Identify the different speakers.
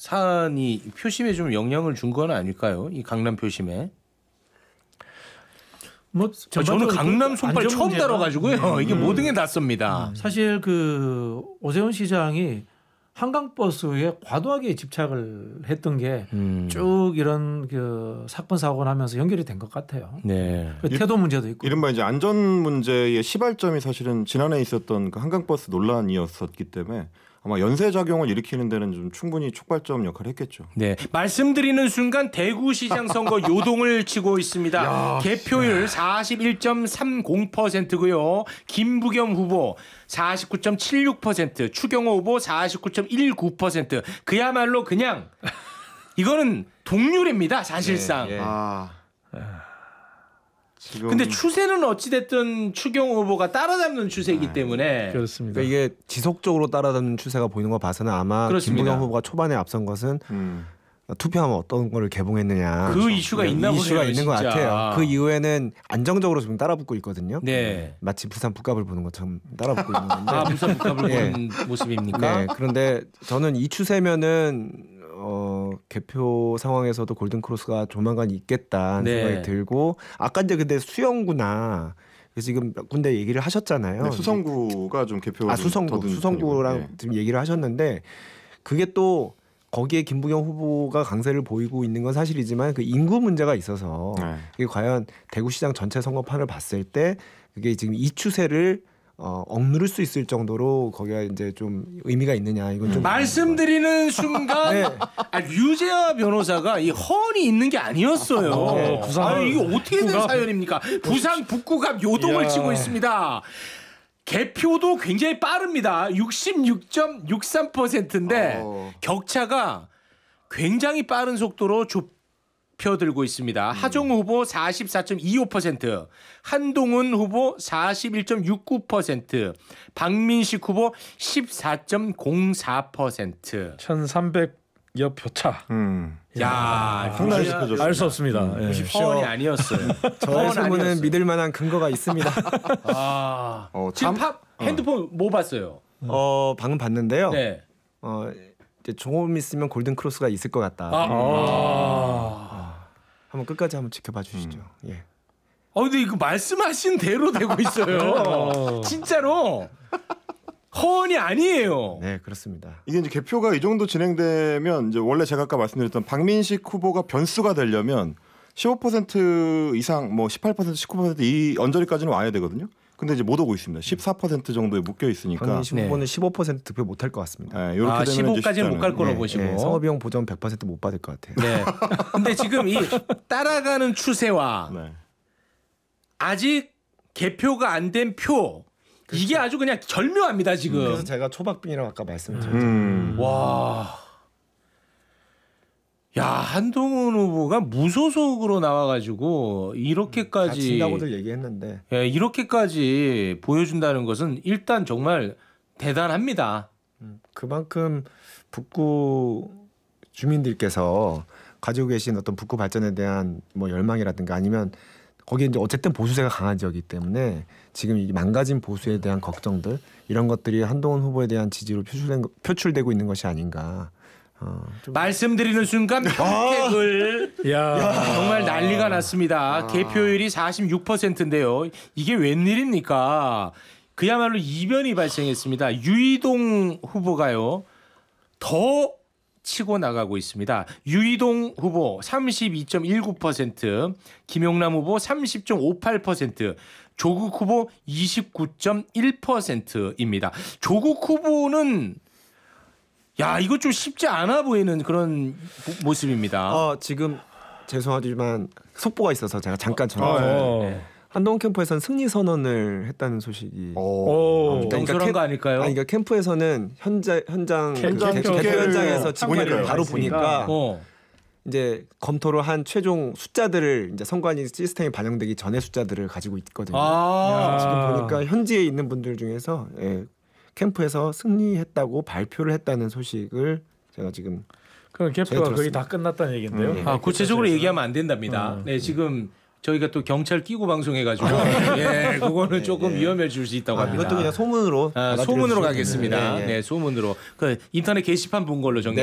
Speaker 1: 사안이 표심에 좀 영향을 준 건 아닐까요? 이 강남 표심에.
Speaker 2: 뭐
Speaker 1: 저는 강남 손발 처음 다뤄가지고요. 이게 모든 게 낯섭니다.
Speaker 2: 사실 그 오세훈 시장이 한강버스에 과도하게 집착을 했던 게 쭉 이런 그 사건 사고를 하면서 연결이 된 것 같아요.
Speaker 1: 네.
Speaker 2: 그 태도 문제도 있고.
Speaker 3: 이른바 이제 안전 문제의 시발점이 사실은 지난해 있었던 그 한강버스 논란이었었기 때문에 아마 연쇄 작용을 일으키는 데는 좀 충분히 촉발점 역할을 했겠죠.
Speaker 1: 네, 말씀드리는 순간 대구시장 선거 요동을 치고 있습니다. 개표율 41.30%고요. 김부겸 후보 49.76%, 추경호 후보 49.19%. 그야말로 그냥 이거는 동률입니다, 사실상.
Speaker 4: 예, 예.
Speaker 3: 지금
Speaker 1: 근데 추세는 어찌됐든 추경호 후보가 따라잡는 추세이기 때문에
Speaker 2: 그렇습니다.
Speaker 4: 그러니까 이게 지속적으로 따라잡는 추세가 보이는 거 봐서는 아마
Speaker 1: 그렇습니다.
Speaker 4: 김부겸 후보가 초반에 앞선 것은 투표하면 어떤 거를 개봉했느냐
Speaker 1: 그 이슈가 있나 보네요.
Speaker 4: 이슈가 있는 것
Speaker 1: 진짜.
Speaker 4: 같아요. 그 이후에는 안정적으로 지금 따라붙고 있거든요.
Speaker 1: 네.
Speaker 4: 마치 부산 북갑을 보는 것처럼 따라붙고 있는 건데.
Speaker 1: 아, 무슨 북합을
Speaker 4: 예.
Speaker 1: 보는 모습입니까?
Speaker 4: 네. 그런데 저는 이 추세면은 개표 상황에서도 골든 크로스가 조만간 있겠다는
Speaker 1: 네.
Speaker 4: 생각이 들고 아까 이제 근데 수영구나 그래서 지금 몇 군데 얘기를 하셨잖아요.
Speaker 3: 네, 수성구가 좀 개표가
Speaker 4: 수성구랑 지금 얘기를 하셨는데 그게 또 거기에 김부겸 후보가 강세를 보이고 있는 건 사실이지만 그 인구 문제가 있어서 이게 과연 대구시장 전체 선거판을 봤을 때 그게 지금 이 추세를 억누를 수 있을 정도로 거기가 이제 좀 의미가 있느냐 이건 좀
Speaker 1: 말씀드리는 순간
Speaker 4: 네.
Speaker 1: 류재하 변호사가 이 허언이 있는 게 아니었어요. 아니, 이게 어떻게 된 사연입니까? 부산 북구갑 요동을 치고 있습니다. 개표도 굉장히 빠릅니다. 66.63%인데 격차가 굉장히 빠른 속도로 좁혀들고 있습니다. 하정우 후보 44.25%, 한동훈 후보 41.69%, 박민식 후보 14.04%.
Speaker 2: 1,300여 표차.
Speaker 1: 야,
Speaker 3: 상당히 좁혀졌습니다.
Speaker 2: 알 수 없습니다.
Speaker 1: 허언이 아니었어요.
Speaker 4: 저의 소문은 믿을 만한 근거가 있습니다.
Speaker 1: 아, 지금
Speaker 3: 참-
Speaker 1: 핸드폰 뭐 봤어요?
Speaker 4: 방금 봤는데요.
Speaker 1: 네.
Speaker 4: 이제 조금 있으면 골든 크로스가 있을 것 같다. 한번 끝까지 한번 지켜봐 주시죠. 예.
Speaker 1: 근데 이거 말씀하신 대로 되고 있어요. 진짜로 허언이 아니에요.
Speaker 4: 네, 그렇습니다.
Speaker 3: 이게 이제 개표가 이 정도 진행되면 이제 원래 제가 아까 말씀드렸던 박민식 후보가 변수가 되려면 15% 이상 뭐 18% 19%이 언저리까지는 와야 되거든요. 근데 이제 못 오고 있습니다. 14% 정도에 묶여 있으니까.
Speaker 4: 박민식 후보는 15% 득표 못 할 것 같습니다.
Speaker 3: 네, 이렇게 되면
Speaker 1: 15까지는 못 갈 거라고
Speaker 4: 네,
Speaker 1: 보시고.
Speaker 4: 네, 성업비용 보전 100% 못 받을 것 같아요.
Speaker 1: 네. 근데 지금 이 따라가는 추세와
Speaker 3: 네.
Speaker 1: 아직 개표가 안 된 표 이게 아주 그냥 절묘합니다 지금.
Speaker 4: 그래서 제가 초박빙이라고 아까 말씀드렸죠.
Speaker 1: 와. 야, 한동훈 후보가 무소속으로 나와가지고 이렇게까지
Speaker 4: 진다고들 얘기했는데
Speaker 1: 예, 이렇게까지 보여준다는 것은 일단 정말 대단합니다.
Speaker 4: 그만큼 북구 주민들께서 가지고 계신 어떤 북구 발전에 대한 뭐 열망이라든가 아니면 거기에 이제 어쨌든 보수세가 강한 지역이기 때문에 지금 이 망가진 보수에 대한 걱정들 이런 것들이 한동훈 후보에 대한 지지로 표출되고 있는 것이 아닌가.
Speaker 1: 말씀드리는 순간 평택을 정말 난리가 났습니다. 개표율이 46%인데요. 이게 웬일입니까? 그야말로 이변이 발생했습니다. 유이동 후보가요. 더 치고 나가고 있습니다. 유이동 후보 32.19%, 김용남 후보 30.58%, 조국 후보 29.1%입니다. 조국 후보는 야, 이거 좀 쉽지 않아 보이는 그런 모습입니다.
Speaker 4: 지금 죄송하지만 속보가 있어서 제가 잠깐 전화. 한동훈 캠프에서는 승리 선언을 했다는 소식이.
Speaker 1: 경솔한 거 아닐까요?
Speaker 4: 아니, 그러니까 캠프에서는 현장
Speaker 2: 캠프
Speaker 4: 개표 현장에서 직원을 바로
Speaker 2: 있으니까.
Speaker 4: 보니까 이제 검토를 한 최종 숫자들을 이제 선관위 시스템에 반영되기 전에 숫자들을 가지고 있거든요. 지금 보니까 현지에 있는 분들 중에서 캠프에서 승리했다고 발표를 했다는 소식을 제가 지금
Speaker 2: 그럼 개표가 거의 다 끝났다는 얘기인데요.
Speaker 1: 구체적으로 얘기하면 안 된답니다. 네, 지금 저희가 또 경찰 끼고 방송해가지고 예, 그거는 조금 위험해질 수 있다고 합니다.
Speaker 4: 이것도 그냥 소문으로
Speaker 1: 소문으로
Speaker 4: 받아들여주시면
Speaker 1: 가겠습니다.
Speaker 4: 네,
Speaker 1: 네, 소문으로 그 인터넷 게시판 본 걸로 정리.